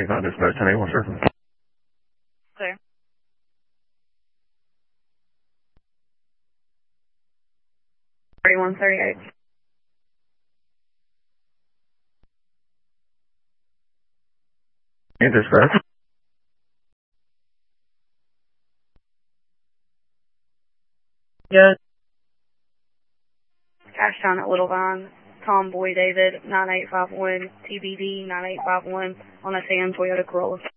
1085 dispatch, 1081, sir. Clear. $31.38. Hey, dispatch. Yeah. Cash down at Little Vine. Tom Boy David, 9851, TBD 9851 on a Sam Toyota Corolla.